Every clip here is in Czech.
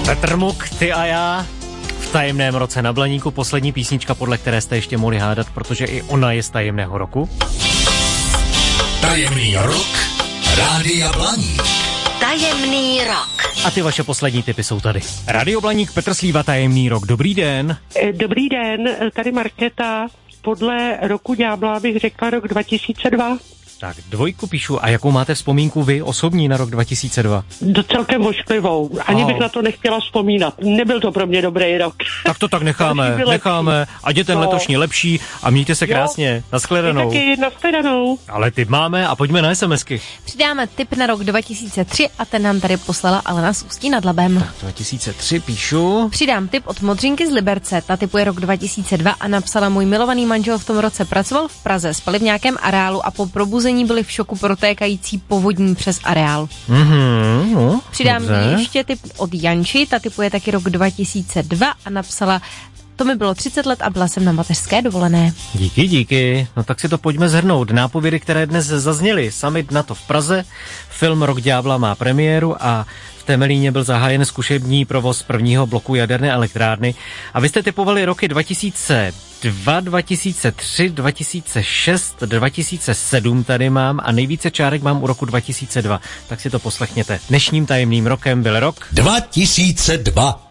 Petr Muk, Ty a já v tajemném roce na Blaníku. Poslední písnička, podle které jste ještě mohli hádat, protože i ona je z tajemného roku. Tajemný rok Rádia Blaník. Tajemný rok. A ty vaše poslední tipy jsou tady. Radio Blaník, Petr Slíva, tajemný rok. Dobrý den. Dobrý den, tady Markéta. Podle roku ďábla bych řekla rok 2002. Tak, 2 píšu. A jakou máte vzpomínku vy osobní na rok 2002? Celkem ošklivou. Ani bych na to nechtěla vzpomínat. Nebyl to pro mě dobrý rok. Tak to tak necháme. Ať je ten letošní lepší a mějte se krásně. Nashledanou. Taky nashledanou. Ale tip máme a pojďme na SMSky. Přidáme tip na rok 2003 a ten nám tady poslala Alena z Ústí nad Labem. 2003 píšu. Přidám tip od Modřinky z Liberce. Ta tipuje rok 2002 a napsala: můj milovaný manžel v tom roce pracoval v Praze, spali v nějakém areálu a po probuzení byli v šoku protékající povodní přes areál. Přidám ještě tip od Janči, ta tipuje taky rok 2002 a napsala: to mi bylo 30 let a byla jsem na mateřské dovolené. Díky. No tak si to pojďme shrnout. Nápovědy, které dnes zazněly. Summit NATO v Praze, film Rok ďábla má premiéru a v Temelíně byl zahájen zkušební provoz prvního bloku jaderné elektrárny. A vy jste tipovali roky 2002, 2003, 2006, 2007 tady mám a nejvíce čárek mám u roku 2002. Tak si to poslechněte. Dnešním tajemným rokem byl rok 2002.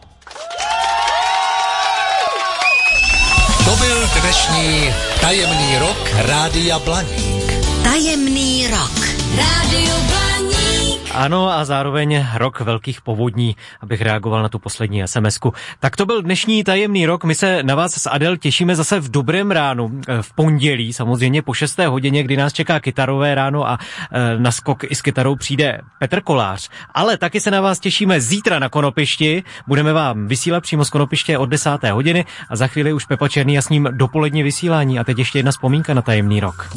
To byl dnešní tajemný rok Rádia Blaník. Tajemný rok. Rádio Blaník. Ano, a zároveň rok velkých povodní, abych reagoval na tu poslední SMSku. Tak to byl dnešní tajemný rok. My se na vás s Adel těšíme zase v dobrém ránu, v pondělí, samozřejmě po 6. hodině, kdy nás čeká kytarové ráno a na skok i s kytarou přijde Petr Kolář. Ale taky se na vás těšíme zítra na Konopišti. Budeme vám vysílat přímo z Konopiště od 10. hodiny a za chvíli už Pepa Černý a s ním dopolední vysílání. A teď ještě jedna vzpomínka na tajemný rok.